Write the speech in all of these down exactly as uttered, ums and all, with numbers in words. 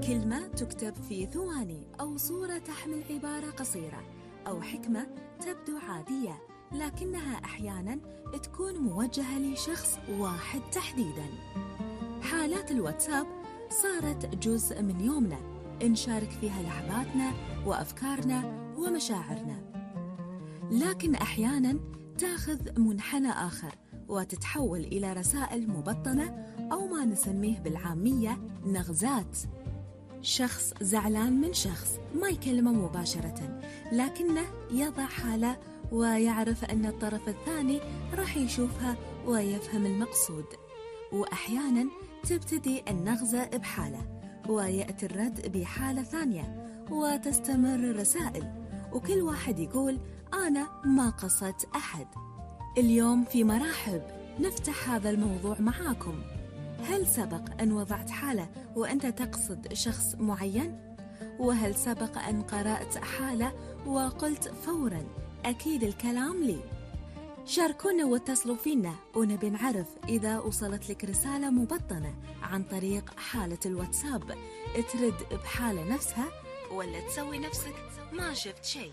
كلمة تكتب في ثواني، أو صورة تحمل عبارة قصيرة، أو حكمة تبدو عادية لكنها أحياناً تكون موجهة لشخص واحد تحديداً. حالات الواتساب صارت جزء من يومنا، نشارك فيها لحظاتنا وأفكارنا ومشاعرنا، لكن أحياناً تاخذ منحنى آخر وتتحول إلى رسائل مبطنة أو ما نسميه بالعامية نغزات. شخص زعلان من شخص ما يكلمه مباشرة، لكنه يضع حاله ويعرف أن الطرف الثاني راح يشوفها ويفهم المقصود. وأحياناً تبتدي النغزة بحالة ويأتي الرد بحالة ثانية، وتستمر الرسائل وكل واحد يقول أنا ما قصدت أحد. اليوم في مراحب نفتح هذا الموضوع معاكم. هل سبق أن وضعت حالة وأنت تقصد شخص معين؟ وهل سبق أن قرأت حالة وقلت فوراً أكيد الكلام لي؟ شاركونا واتصلوا فينا ونبي نعرف إذا وصلت لك رسالة مبطنة عن طريق حالة الواتساب ترد بحالة نفسها، ولا تسوي نفسك ما شفت شيء.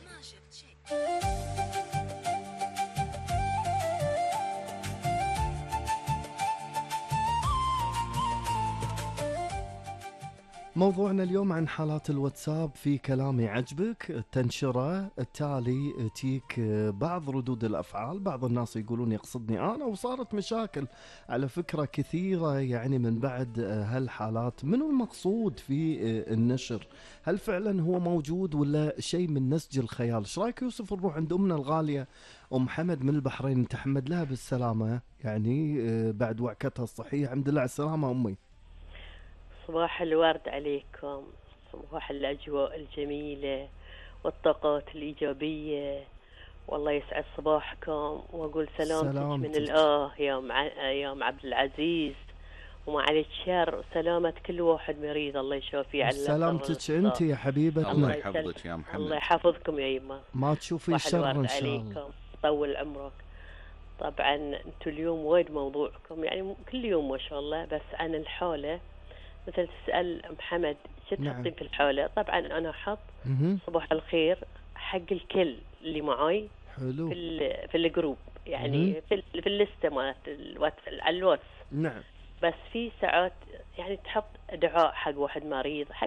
موضوعنا اليوم عن حالات الواتساب. في كلام يعجبك تنشره، التالي تيك بعض ردود الأفعال. بعض الناس يقولون يقصدني أنا، وصارت مشاكل على فكرة كثيرة يعني من بعد هالحالات. منو المقصود في النشر؟ هل فعلا هو موجود ولا شيء من نسج الخيال؟ ايش رايك يوسف نروح عند أمنا الغالية أم حمد من البحرين، نتحمد لها بالسلامة يعني بعد وعكتها الصحية. الحمد لله على السلامة أمي. صباح الورد عليكم، صباح الأجواء الجميلة والطاقات الإيجابية، والله يسعد صباحكم. وأقول سلامتك, سلامتك. من الآه يا مع... يا ام عبد العزيز، وما عليك شر، سلامة كل واحد مريض الله يشافيه على سلامتك أنت يا حبيبتنا. الله يحفظك يا محمد. الله يحفظكم يا يما، ما تشوفي شر إن شاء الله. عليكم طول عمرك. طبعا أنتم اليوم وايد موضوعكم يعني كل يوم ما شاء الله، بس عن الحالة مثل تسأل محمد شو تحطين نعم. في الحالة طبعا أنا أحط صباح الخير حق الكل اللي معاي حلو. في في الجروب يعني مه. في في الليستة مالت الواتس على الواتس. نعم. بس في ساعات يعني تحط دعاء حق واحد مريض، حق